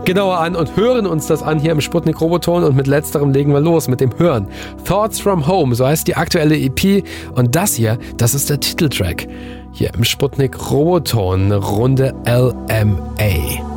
genauer an und hören uns das an hier im Sputnik Roboton und mit letzterem legen wir los mit dem Hören. Thoughts from Home, so heißt die aktuelle EP und das hier, das ist der Titeltrack. Hier im Sputnik Roboton, Runde LMA.